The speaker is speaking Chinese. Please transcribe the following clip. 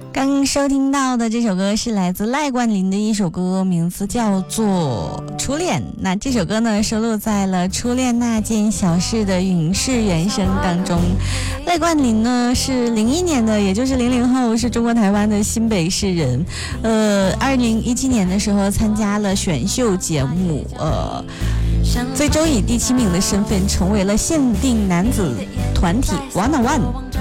刚收听到的这首歌是来自赖冠霖的一首歌，名字叫做《初恋》。那这首歌呢，收录在了《初恋那件小事》的影视原声当中。赖冠霖呢是01年的，也就是00后，是中国台湾的新北市人。2017年的时候参加了选秀节目，最终以第7名的身份成为了限定男子团体 One on One。